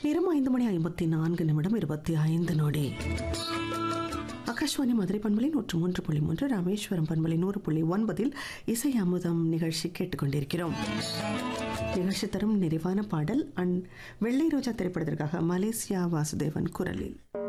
நேரம் 5:54:25 ஆகாஷ்வாணி மதுரை பண்பலை 103.3, ராமேஸ்வரம் பண்பலை 100.9 இசை அமுதம் நிகழ்ச்சி கேட்டுக்கொண்டிருக்கிறோம். நிகழ்ச்சி தரும் நிறைவான பாடல் வெள்ளை ரோஜா திரைப்படத்திற்காக மலேசியா வாசுதேவன் குரலில்.